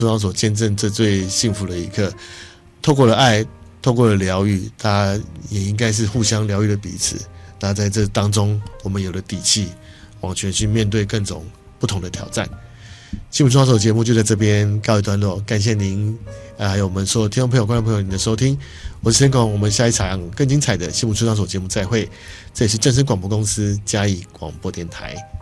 出场所见证这最幸福的一刻。透过了爱，透过了疗愈，大家也应该是互相疗愈了彼此。那在这当中，我们有了底气，往前去面对各种不同的挑战。幸福出场所节目就在这边告一段落，感谢您，还有我们所有听众朋友、观众朋友您的收听。我是天广，我们下一场更精彩的幸福出场所节目再会。这里是正声广播公司嘉义广播电台。